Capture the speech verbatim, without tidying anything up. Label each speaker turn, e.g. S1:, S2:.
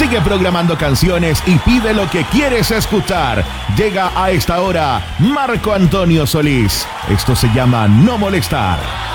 S1: Sigue programando canciones y pide lo que quieres escuchar. Llega a esta hora Marco Antonio Solís. Esto se llama No Molestar.